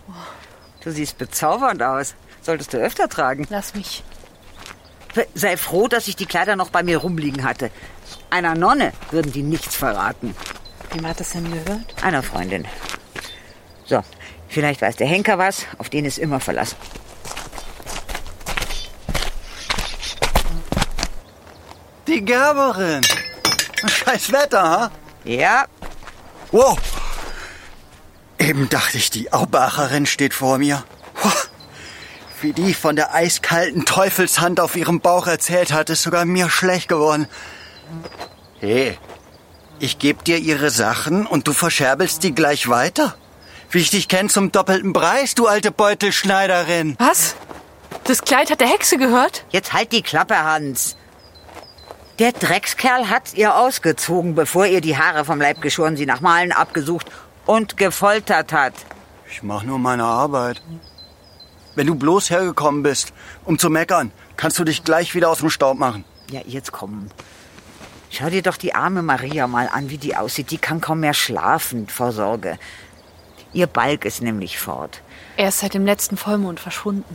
Du siehst bezaubernd aus. Solltest du öfter tragen. Lass mich. Sei froh, dass ich die Kleider noch bei mir rumliegen hatte. Einer Nonne würden die nichts verraten. Wem hat das denn gehört? Einer Freundin. So, vielleicht weiß der Henker was, auf den ist immer Verlass. Die Gerberin. Scheiß Wetter, ha? Ja. Wow. Eben dachte ich, die Aubacherin steht vor mir. Wie die von der eiskalten Teufelshand auf ihrem Bauch erzählt hat, ist sogar mir schlecht geworden. Hey, ich geb dir ihre Sachen und du verscherbelst die gleich weiter? Wie ich dich kenn zum doppelten Preis, du alte Beutelschneiderin. Was? Das Kleid hat der Hexe gehört? Jetzt halt die Klappe, Hans. Der Dreckskerl hat ihr ausgezogen, bevor ihr die Haare vom Leib geschoren, sie nach Malen abgesucht und gefoltert hat. Ich mach nur meine Arbeit. Wenn du bloß hergekommen bist, um zu meckern, kannst du dich gleich wieder aus dem Staub machen. Ja, jetzt komm. Schau dir doch die arme Maria mal an, wie die aussieht. Die kann kaum mehr schlafen vor Sorge. Ihr Balg ist nämlich fort. Er ist seit dem letzten Vollmond verschwunden.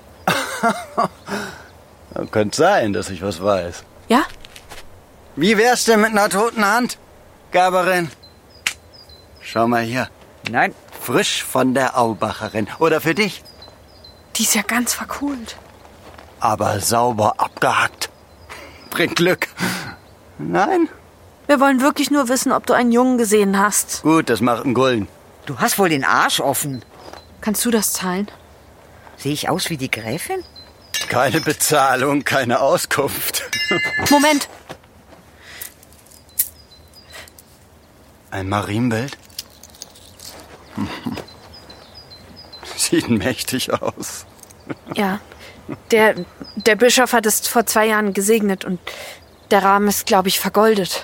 Könnte sein, dass ich was weiß. Ja? Wie wär's denn mit einer toten Hand, Gerberin? Schau mal hier. Nein. Frisch von der Aubacherin. Oder für dich. Die ist ja ganz verkohlt. Aber sauber abgehackt. Bringt Glück. Nein? Wir wollen wirklich nur wissen, ob du einen Jungen gesehen hast. Gut, das macht einen Gulden. Du hast wohl den Arsch offen. Kannst du das zahlen? Sehe ich aus wie die Gräfin? Keine Bezahlung, keine Auskunft. Moment. Ein Marienbild? Sieht mächtig aus. Ja, der Bischof hat es vor 2 Jahren gesegnet und der Rahmen ist, glaube ich, vergoldet.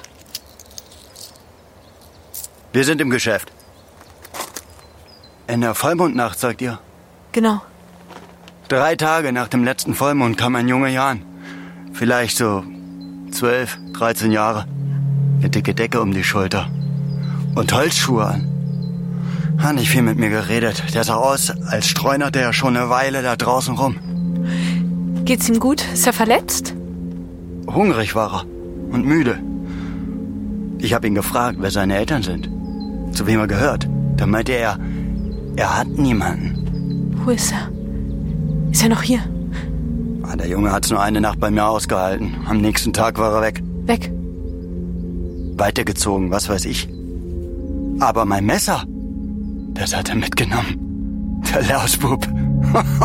Wir sind im Geschäft. In der Vollmondnacht, sagt ihr? Genau. 3 Tage nach dem letzten Vollmond kam ein junger Jan. Vielleicht so 12, 13 Jahre. Eine dicke Decke um die Schulter. Und Holzschuhe an. Hat nicht viel mit mir geredet. Der sah aus, als streunerte er schon eine Weile da draußen rum. Geht's ihm gut? Ist er verletzt? Hungrig war er und müde. Ich habe ihn gefragt, wer seine Eltern sind. Zu wem er gehört. Da meinte er hat niemanden. Wo ist er? Ist er noch hier? Der Junge hat's nur eine Nacht bei mir ausgehalten. Am nächsten Tag war er weg. Weg? Weitergezogen, was weiß ich. Aber mein Messer, das hat er mitgenommen. Der Lausbub.